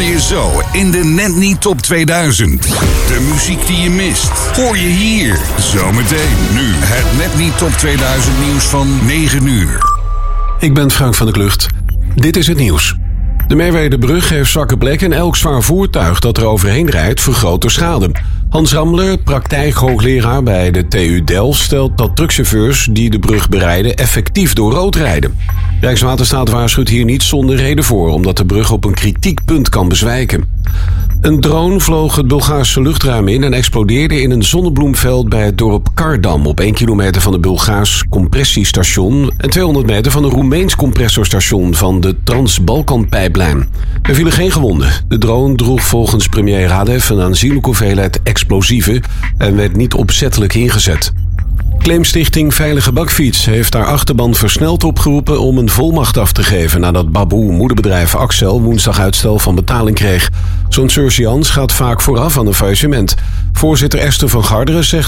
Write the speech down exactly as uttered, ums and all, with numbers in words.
hoor je zo in de Net Niet Top tweeduizend. De muziek die je mist, hoor je hier. Zometeen nu het Net Niet Top tweeduizend nieuws van negen uur. Ik ben Frank van der Klucht. Dit is het nieuws. De Merwedebrug heeft zwakke plekken en elk zwaar voertuig dat er overheen rijdt vergroot de schade. Hans Ramler, praktijkhoogleraar bij de T U Delft, stelt dat truckchauffeurs die de brug berijden effectief door rood rijden. Rijkswaterstaat waarschuwt hier niet zonder reden voor, omdat de brug op een kritiek punt kan bezwijken. Een drone vloog het Bulgaarse luchtruim in en explodeerde in een zonnebloemveld bij het dorp Kardam, op één kilometer van het Bulgaars compressiestation en tweehonderd meter van een Roemeens compressorstation van de Trans-Balkan-pijplijn. Er vielen geen gewonden. De drone droeg volgens premier Radev een aanzienlijke hoeveelheid explosieven en werd niet opzettelijk ingezet. Claimstichting Veilige Bakfiets heeft haar achterban versneld opgeroepen om een volmacht af te geven nadat Baboe, moederbedrijf Axel, woensdag uitstel van betaling kreeg. Zo'n surseance gaat vaak vooraf aan een faillissement. Voorzitter Esther van Garderen zegt